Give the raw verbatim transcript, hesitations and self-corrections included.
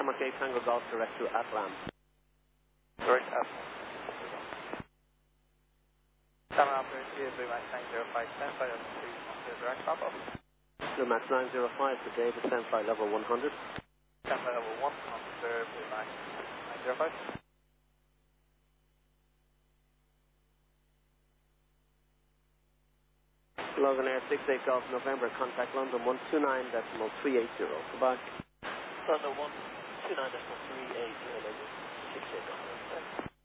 Denmark eight Tango Golf direct to Atlan. Direct up. Seven after two, Blue Max nine zero five, stand by level three, one zero direct top up. Blue Max nine zero five for David, stand by level one hundred. Stand by level one, officer Blue Max nine zero five. Logan Air six eight Golf November, contact London one two nine decimal three eight zero. Goodbye. London one two nine decimal three eight zero, six eight Golf November.